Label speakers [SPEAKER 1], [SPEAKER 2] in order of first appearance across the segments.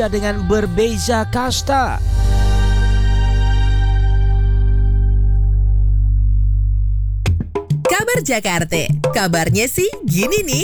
[SPEAKER 1] dengan berbeza kasta.
[SPEAKER 2] Kabar Jakarta, kabarnya sih gini nih.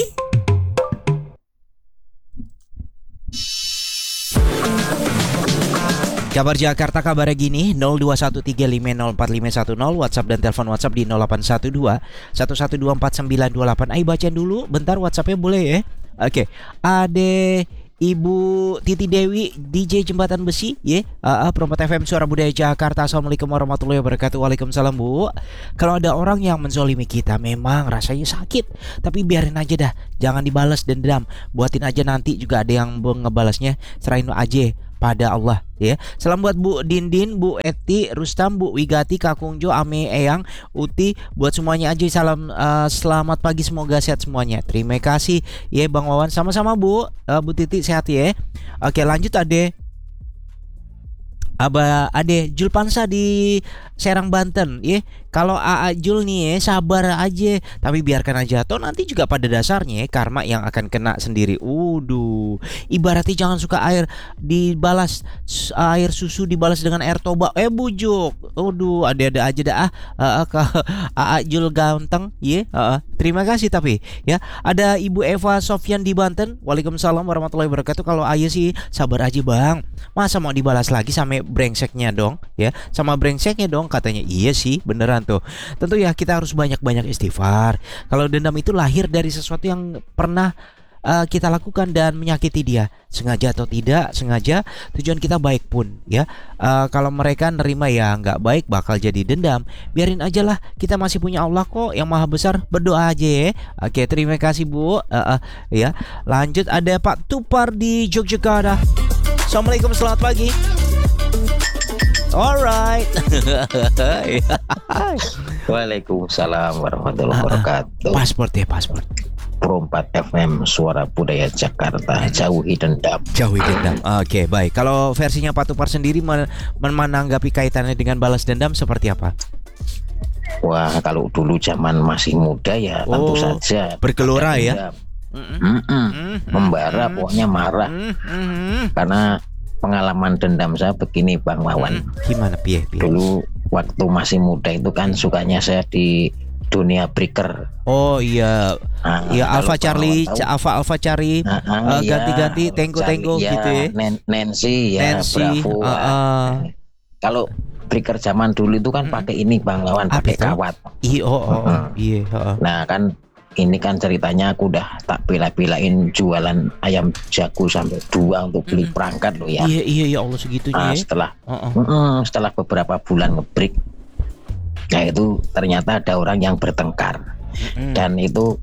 [SPEAKER 1] Kabar Jakarta kabarnya gini, 0213504510, WhatsApp dan telepon WhatsApp di 0812 11249928. Ayo bacain dulu, bentar WhatsAppnya boleh ya. Oke, Ade Ibu Titi Dewi DJ Jembatan Besi ya, Perempat FM Suara Budaya Jakarta. Assalamualaikum warahmatullahi wabarakatuh. Waalaikumsalam Bu. Kalau ada orang yang menzolimi kita memang rasanya sakit, tapi biarin aja dah, jangan dibalas dendam. Buatin aja nanti juga ada yang ngebalasnya. Serahin aja pada Allah ya. Salam buat Bu Dindin, Bu Eti, Rustam, Bu Wigati, Kakung Jo, Ame, Eyang, Uti, buat semuanya aja salam selamat pagi, semoga sehat semuanya. Terima kasih ya Bang Wawan, sama-sama Bu. Bu Titi sehat ya. Oke, lanjut Ade. Ade Julpansa di Serang Banten ya. Kalau AA Jul nih ya, sabar aja, tapi biarkan aja, toh nanti juga pada dasarnya karma yang akan kena sendiri. Ibaratnya jangan suka air dibalas, air susu dibalas dengan air toba. Bujuk. Ada aja dah AA Jul ganteng ya. Terima kasih tapi ya. Ada Ibu Eva Sofyan di Banten. Waalaikumsalam warahmatullahi wabarakatuh. Kalau Ayu sih sabar aja Bang. Masa mau dibalas lagi sama brengseknya dong ya. Sama brengseknya dong katanya. Iya sih beneran tuh. Tentu ya kita harus banyak-banyak istighfar. Kalau dendam itu lahir dari sesuatu yang pernah kita lakukan dan menyakiti dia, sengaja atau tidak sengaja, tujuan kita baik pun ya. Kalau mereka nerima ya nggak baik bakal jadi dendam. Biarin aja lah, kita masih punya Allah kok yang maha besar. Berdoa aja ya. Oke, terima kasih Bu. Ya, lanjut ada Pak Tupar di Yogyakarta. Assalamualaikum, selamat pagi. Alright.
[SPEAKER 3] Waalaikumsalam warahmatullahi wabarakatuh.
[SPEAKER 1] Paspor ya, paspor.
[SPEAKER 3] Perempat FM Suara Budaya Jakarta. Jauhi dendam.
[SPEAKER 1] Jauhi dendam. Oke, baik. Kalau versinya Pak Tupar sendiri menanggapi kaitannya dengan balas dendam seperti apa?
[SPEAKER 3] Wah, kalau dulu zaman masih muda ya tentu saja
[SPEAKER 1] bergelora ya.
[SPEAKER 3] Membara, pokoknya marah. Karena pengalaman dendam saya begini Bang Wawan.
[SPEAKER 1] Gimana piye?
[SPEAKER 3] Dulu waktu masih muda itu kan sukanya saya di dunia breaker.
[SPEAKER 1] Oh iya. Ya Alpha Charlie, Alpha Charlie, ganti-ganti Tenggo gitu ya.
[SPEAKER 3] Nancy ya, Bravo. Kalau breaker zaman dulu itu kan pakai ini Bang Wawan, pakai kawat.
[SPEAKER 1] Iya.
[SPEAKER 3] Nah kan ini kan ceritanya aku udah tak bela-belain jualan ayam jago sampai 2 untuk beli perangkat loh ya.
[SPEAKER 1] Iya ya Allah segitunya.
[SPEAKER 3] Setelah beberapa bulan ngebreak, nah itu ternyata ada orang yang bertengkar. Dan itu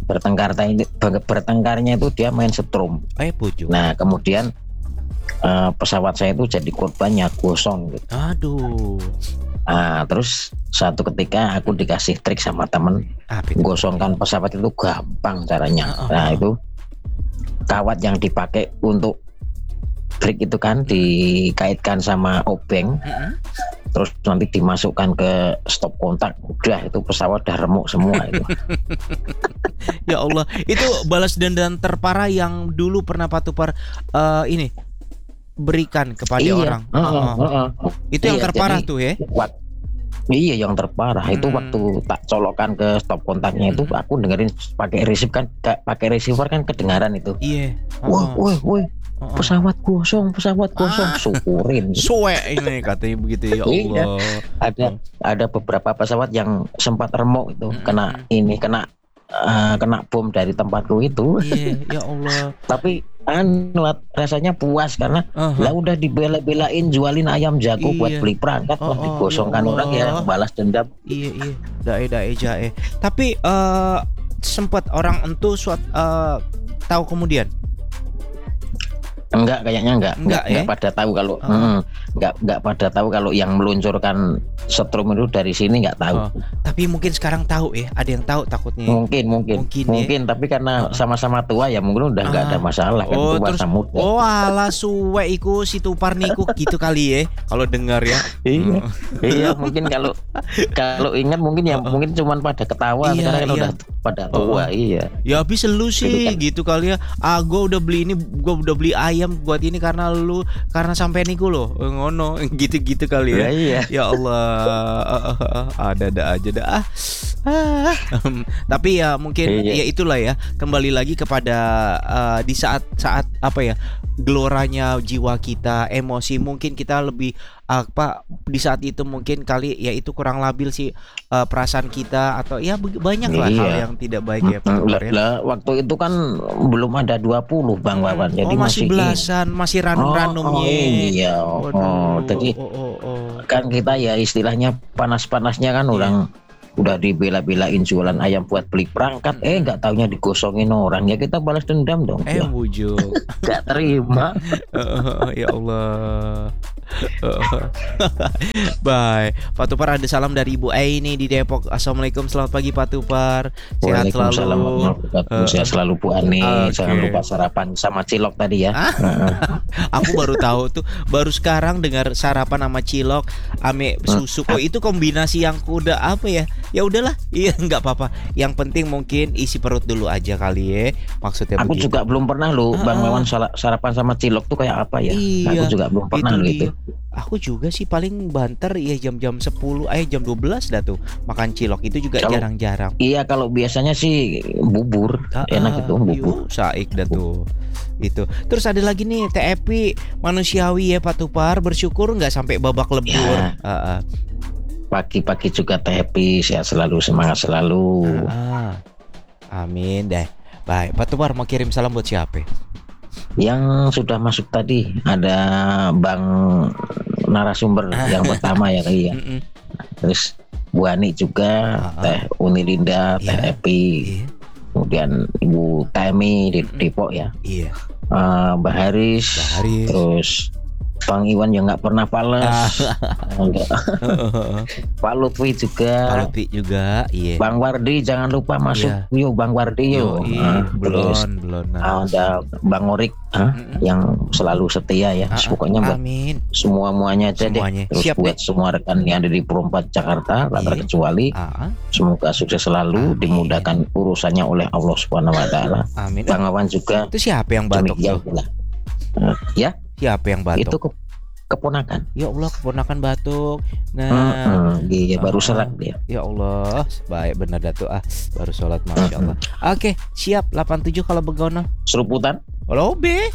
[SPEAKER 3] bertengkarnya itu dia main setrum. Nah kemudian pesawat saya itu jadi korbannya gosong gitu.
[SPEAKER 1] Aduh.
[SPEAKER 3] Terus satu ketika aku dikasih trik sama temen, gosongkan pesawat itu gampang caranya. Nah itu kawat yang dipakai untuk break itu kan dikaitkan sama obeng, terus nanti dimasukkan ke stop kontak, udah itu pesawat udah remuk semua itu.
[SPEAKER 1] Ya Allah, itu balas dendam terparah yang dulu pernah Pak Tupar ini berikan kepada orang. Itu yang terparah tuh ya.
[SPEAKER 3] Iya yang terparah itu waktu tak colokan ke stop kontaknya itu aku dengerin pakai receiver kan kedengaran itu.
[SPEAKER 1] Iya.
[SPEAKER 3] Woi. Pesawat kosong, syukurin.
[SPEAKER 1] Suwe ini katanya begitu ya Allah.
[SPEAKER 3] Iya. Ada beberapa pesawat yang sempat remuk itu kena bom dari tempatku itu.
[SPEAKER 1] Iya, ya Allah.
[SPEAKER 3] Tapi rasanya puas karena lah udah dibela-belain jualin ayam jago buat beli perangkat, digosongkan orang ya balas dendam.
[SPEAKER 1] Iya. Dae jae. Tapi sempat orang entu tahu kemudian.
[SPEAKER 3] Kayaknya enggak pada tahu kalau enggak pada tahu kalau yang meluncurkan setrum itu dari sini enggak tahu.
[SPEAKER 1] Tapi mungkin sekarang tahu ya, ada yang tahu takutnya.
[SPEAKER 3] Mungkin tapi karena sama-sama tua ya mungkin udah enggak ada masalah kan tua sama muda.
[SPEAKER 1] Ala suwe iku si Tupar niku gitu kali ya kalau dengar ya.
[SPEAKER 3] Iya mungkin kalau ingat mungkin ya mungkin cuman pada ketawa karena kan udah pada tua. Iya.
[SPEAKER 1] Ya habis lu sih gitu kali ya. Gua udah beli ini, gua udah beli ayam ayam buat ini karena lu, karena sampai niku loh ngono gitu-gitu kali ya.
[SPEAKER 3] Iya.
[SPEAKER 1] Ya Allah, ada aja dah. Tapi ya mungkin ya itulah ya, kembali lagi kepada di saat apa ya, geloranya jiwa kita, emosi mungkin kita lebih di saat itu mungkin kali ya itu kurang labil sih perasaan kita, atau ya banyak lah hal yang tidak baik ya Pak Tubar ya.
[SPEAKER 3] Lah, waktu itu kan belum ada 20 Bang Wawan, jadi
[SPEAKER 1] masih belasan, masih ranum-ranumnya.
[SPEAKER 3] Iya. Jadi kan kita ya istilahnya panas-panasnya kan orang udah dibela-belain jualan ayam buat beli perangkat, nggak taunya digosongin orang, ya kita balas dendam dong.
[SPEAKER 1] Bujuk.
[SPEAKER 3] Nggak terima.
[SPEAKER 1] Ya Allah. Bye. Pak Tupar, ada salam dari Ibu Aini di Depok. Assalamualaikum, selamat pagi Pak Tupar. Sehat selalu.
[SPEAKER 3] Sehat selalu Bu Ani. Jangan lupa sarapan sama cilok tadi ya.
[SPEAKER 1] Aku baru tahu tuh, baru sekarang dengar sarapan sama cilok ame susu. Oh, itu kombinasi yang kuda apa ya? Ya udahlah, iya nggak apa-apa. Yang penting mungkin isi perut dulu aja kali ya. Maksudnya
[SPEAKER 3] aku
[SPEAKER 1] begitu.
[SPEAKER 3] juga belum pernah loh Bang Wawan sarapan sama cilok tuh kayak apa ya?
[SPEAKER 1] Iya,
[SPEAKER 3] aku juga belum pernah loh itu.
[SPEAKER 1] Aku juga sih paling banter ya jam-jam 10, jam 12 dah tuh makan cilok, itu juga jarang-jarang.
[SPEAKER 3] Iya, kalau biasanya sih bubur, enak itu bubur.
[SPEAKER 1] Saik dah tuh. Itu. Terus ada lagi nih TEP manusiawi ya Pak Tupar, bersyukur nggak sampai babak lebur.
[SPEAKER 3] Ya. Pagi-pagi juga TEP, sehat selalu, semangat selalu.
[SPEAKER 1] Amin deh. Baik, Pak Tupar mau kirim salam buat siapa?
[SPEAKER 3] Yang sudah masuk tadi ada Bang narasumber yang pertama ya tadi ya. Terus Bu Ani juga, Teh Uni Linda, Teh Epi, kemudian Ibu Temi di Depok ya. Iya. Mbak Haris, terus Bang Iwan yang nggak pernah pales. Pak Lutfi juga.
[SPEAKER 1] Iya.
[SPEAKER 3] Bang Wardi jangan lupa masuk. Yo Bang Wardi yo. Terus ada Bang Orik yang selalu setia ya. Pokoknya buat semuanya aja deh. Terus siap buat semua rekan yang ada di Perempat Jakarta, tak terkecuali. Semoga sukses selalu, dimudahkan urusannya oleh Allah Subhanahu Wa Taala. Bang Awan juga.
[SPEAKER 1] Itu siapa yang batuk tuh?
[SPEAKER 3] Ya.
[SPEAKER 1] Siapa yang batuk?
[SPEAKER 3] Itu keponakan.
[SPEAKER 1] Ya Allah, keponakan batuk. Nah,
[SPEAKER 3] dia baru serak dia.
[SPEAKER 1] Ya Allah, baik benar Datuk. Baru sholat, masya Allah. Oke, siap 87 kalau begono.
[SPEAKER 3] Seruputan?
[SPEAKER 1] Boleh.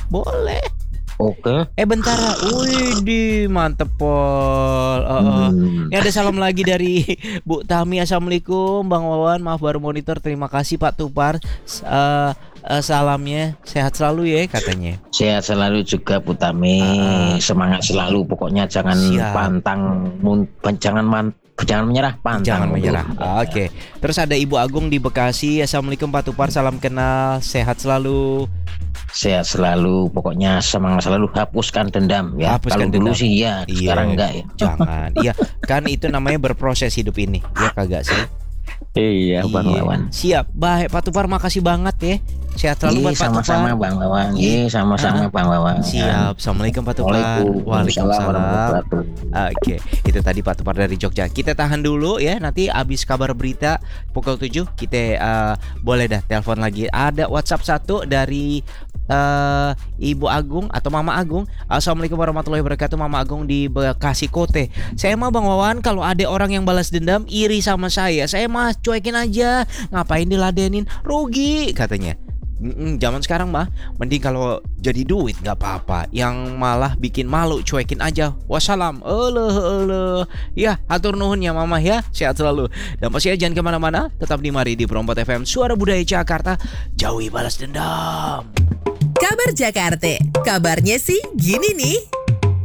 [SPEAKER 3] Oke.
[SPEAKER 1] Bentar. Wih, mantep Pol. Ini ada salam lagi dari Bu Tami. Assalamualaikum Bang Wawan, maaf baru monitor. Terima kasih Pak Tupar. Salamnya sehat selalu ya katanya. Sehat
[SPEAKER 3] selalu juga Bu Tami. Semangat selalu. Pokoknya jangan jangan menyerah,
[SPEAKER 1] jangan menyerah. Oke. Terus ada Ibu Agung di Bekasi. Assalamualaikum Pak Tupar, salam kenal, sehat selalu.
[SPEAKER 3] Sehat selalu, pokoknya semangat selalu, hapuskan dendam ya. Kalau dulu sih ya, sekarang enggak ya.
[SPEAKER 1] Jangan. Iya, kan itu namanya berproses hidup ini. Ya kagak sih?
[SPEAKER 3] Iya, Bang Wawan.
[SPEAKER 1] Siap. Baik Pak Tupar, makasih banget ya. Sehat selalu buat Pak Tupar.
[SPEAKER 3] Sama-sama Bang Wawan. Sama-sama Bang Wawan.
[SPEAKER 1] Siap. Assalamualaikum Pak Tupar. Waalaikumsalam. Oke, itu tadi Pak Tupar dari Jogja. Kita tahan dulu ya. Nanti abis kabar berita pukul 7 kita boleh dah telepon lagi. Ada WhatsApp 1 dari Ibu Agung atau Mama Agung. Assalamualaikum warahmatullahi wabarakatuh. Mama Agung di Bekasi Kote. Saya mah Bang Wawan, kalau ada orang yang balas dendam iri sama saya mah cuekin aja. Ngapain diladenin, rugi katanya. Zaman sekarang mah mending kalau jadi duit gak apa-apa, yang malah bikin malu cuekin aja. Wassalam. Ya, hatur nuhun ya Mama ya. Sehat selalu. Dan pasti jangan kemana-mana, tetap di Mari di Perempat FM, Suara Budaya Jakarta. Jauhi balas dendam.
[SPEAKER 2] Kabar Jakarta, kabarnya sih gini nih.